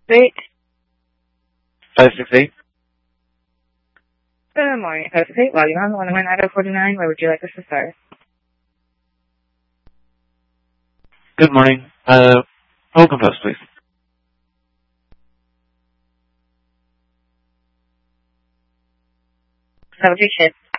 568. 568. Good morning, 568. Logging on 119.49. Where would you like us to start? Good morning. Open post, please. Subject ship.